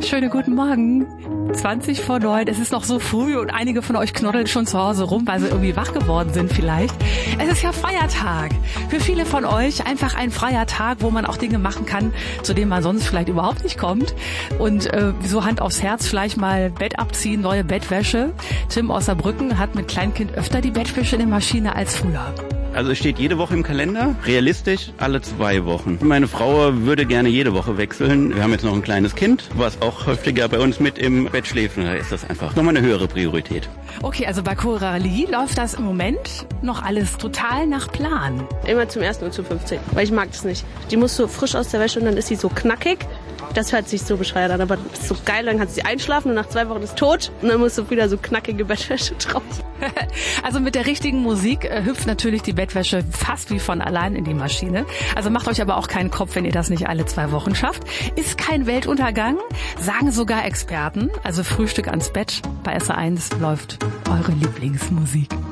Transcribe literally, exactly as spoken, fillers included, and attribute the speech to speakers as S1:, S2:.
S1: wunderschönen guten Morgen. zwanzig vor neun, es ist noch so früh und einige von euch knoddeln schon zu Hause rum, weil sie irgendwie wach geworden sind vielleicht. Es ist ja Feiertag. Für viele von euch einfach ein freier Tag, wo man auch Dinge machen kann, zu denen man sonst vielleicht überhaupt nicht kommt. Und äh, so Hand aufs Herz, vielleicht mal Bett abziehen, neue Bettwäsche. Tim aus Saarbrücken hat mit Kleinkind öfter die Bettwäsche in der Maschine als früher.
S2: Also es steht jede Woche im Kalender, realistisch alle zwei Wochen. Meine Frau würde gerne jede Woche wechseln. Wir haben jetzt noch ein kleines Kind, was auch häufiger bei uns mit im Bett schläft. Und da ist das einfach nochmal eine höhere Priorität.
S1: Okay, also bei Coralie läuft das im Moment noch alles total nach Plan.
S3: Immer zum ersten und zum fünfzehnten, weil ich mag das nicht. Die muss so frisch aus der Wäsche und dann ist sie so knackig. Das hört sich so bescheuert an, aber das ist so geil, dann kannst du sie einschlafen und nach zwei Wochen ist tot und dann musst du wieder so knackige Bettwäsche drauf.
S1: Also mit der richtigen Musik äh, hüpft natürlich die Bettwäsche fast wie von allein in die Maschine. Also macht euch aber auch keinen Kopf, wenn ihr das nicht alle zwei Wochen schafft. Ist kein Weltuntergang, sagen sogar Experten. Also Frühstück ans Bett, bei S R eins läuft eure Lieblingsmusik.